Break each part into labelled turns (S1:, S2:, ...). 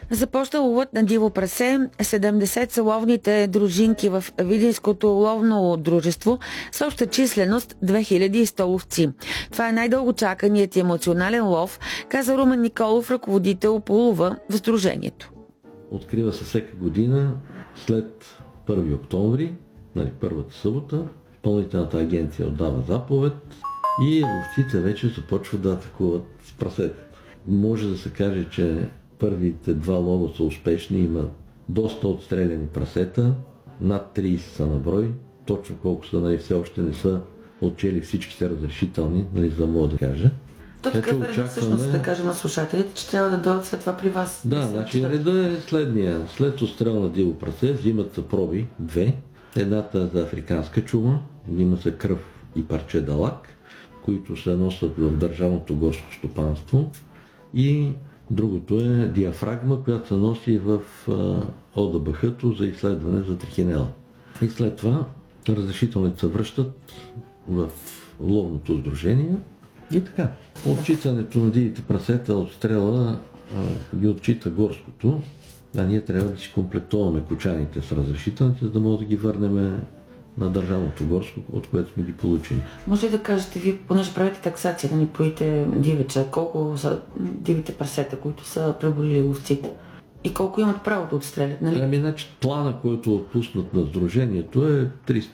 S1: Започна ловът на диво прасе. 70 са ловните дружинки в Видинското ловно дружество с обща численост 2100 ловци. Това е най-дълго чаканият и емоционален лов, каза Румен Николов, ръководител по лова в сдружението.
S2: Открива се всяка година след 1 октомври, първата събота. Изпълнителната агенция отдава заповед и ловците вече започват да атакуват с прасета. Може да се каже, че първите два лова са успешни, има доста отстреляни прасета, над 30 са на брой, точно колко са, все още не са отчели всичките разрешителни, за да мога да кажа.
S1: То такъв е редът всъщност, да кажем на слушателите, че трябва да дойдат след това при вас.
S2: Да, значи редът е следния. След отстрел на диво прасе взимат се проби, две. Едната е за африканска чума, има се кръв и парче далак, които се носят в Държавното горско стопанство, и другото е диафрагма, която се носи в ОДБХ-то за изследване за трихинела. И след това разрешителните се връщат в ловното сдружение и така. Отчитането на дивите прасета от стрела ги отчита горското, а ние трябва да си комплектуваме кочаните с разрешителните, за да можем да ги върнем на Държавното горско, от което сме ги получили.
S1: Може ли да кажете, вие, понеже правите таксация, да ни поите дивеча, колко са дивите прасета, които са преболили ловците? И колко имат право да отстрелят, нали?
S2: Значи, плана, който е отпуснат на сдружението, е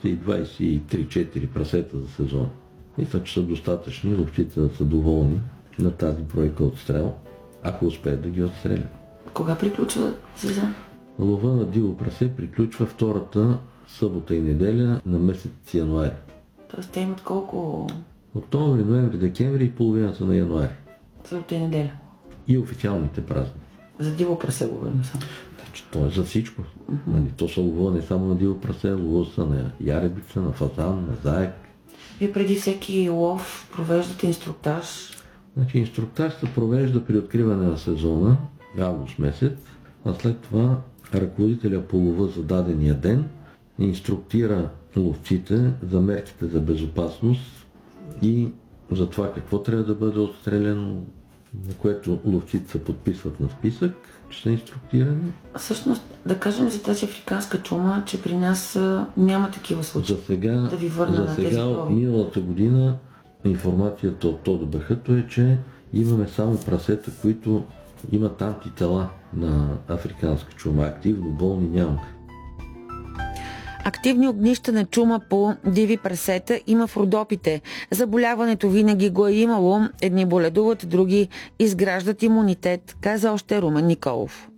S2: 323-4 прасета за сезон. Мисля, че са достатъчни, ловците да са доволни на тази бройка отстрел, ако успеят да ги отстрелят.
S1: Кога приключва сезон?
S2: Лова на диво прасе приключва втората събота и неделя на месец януари.
S1: Тоест те имат колко?
S2: Октомври, ноември, декември и половината на януари.
S1: Събота и неделя.
S2: И официалните празници.
S1: За диво прасе говорим само.
S2: Значи, то е за всичко. То са лова не само на диво прасе, лова са на яребица, на фазан, на заек.
S1: Вие преди всеки лов провеждате инструктаж?
S2: Значи, инструктаж се провежда при откриване на сезона, август месец, а след това ръководителя по лова за дадения ден инструктира ловците за мерките за безопасност и за това какво трябва да бъде отстреляно, на което ловците се подписват на списък, че са инструктирани.
S1: Всъщност, да кажем за тази африканска чума, че при нас няма такива случаи.
S2: За сега,
S1: да ви върна на тези проби.
S2: Миналата година информацията от ОДБХ-то е, че имаме само прасета, които имат антитела на африканска чума. Активно болни няма.
S1: Активни огнища на чума по диви прасета има в Родопите. Заболяването винаги го е имало. Едни боледуват, други изграждат имунитет, каза още Румен Николов.